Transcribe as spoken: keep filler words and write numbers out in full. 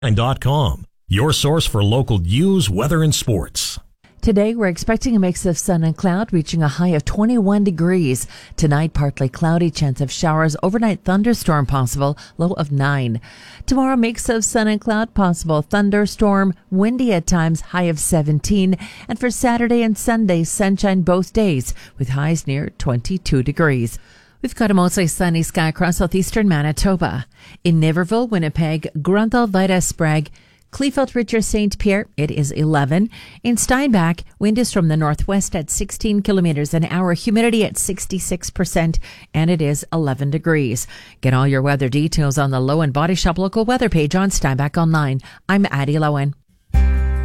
dot com, your source for local news, weather, and sports. Today, we're expecting a mix of sun and cloud, reaching a high of twenty-one degrees. Tonight, partly cloudy, chance of showers, overnight thunderstorm possible, low of nine. Tomorrow, mix of sun and cloud possible, thunderstorm, windy at times, high of seventeen. And for Saturday and Sunday, sunshine both days, with highs near twenty-two degrees. We've got a mostly sunny sky across southeastern Manitoba. In Niverville, Winnipeg, Grunthal, Vida, Sprague, Kleefeld, Richard, Saint Pierre, it is eleven. In Steinbach, wind is from the northwest at sixteen kilometers an hour, humidity at sixty-six percent, and it is eleven degrees. Get all your weather details on the Lowen Body Shop local weather page on Steinbach Online. I'm Addie Lowen.